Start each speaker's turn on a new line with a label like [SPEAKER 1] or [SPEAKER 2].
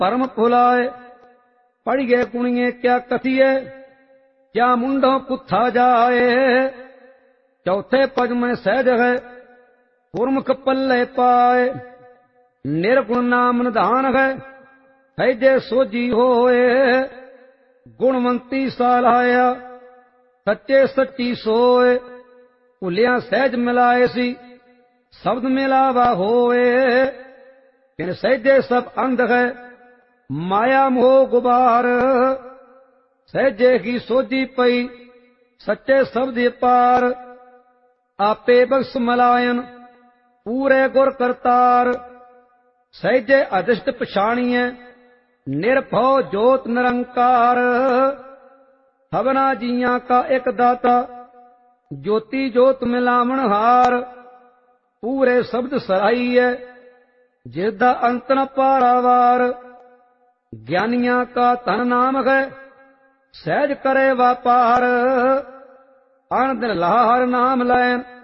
[SPEAKER 1] परम भुलाए। पढ़िए कुणिए क्या कथिए, क्या मुंडों कुत्था जाए। चौथे पद में सहज है, गुरमुख पल्ले पाए। निर्गुण नाम निधान है, जे सोजी होए। गुणवंती सालाया, सच्चे सच्ची सोए। भुलिया सहज मिलाए सी, शब्द मिलावा होए। फिर सहजे सब अंध है, माया मोह गुबार। सहजे की सोजी पई, सच्चे शब्द पार। आपे बख्श मलायन, पूरे गुर करतार। सहजे अधिष्ट पछाणिए, निर्भव जोत निरंकार। हवना जिया का एक दाता, ज्योति जोत मिलावण हार। पूरे शब्द सराइए, जिसदा अंत न पारावार। ज्ञानिया का धन नाम है, सहज करे व्यापार। अन दिन लाहर नाम लैन,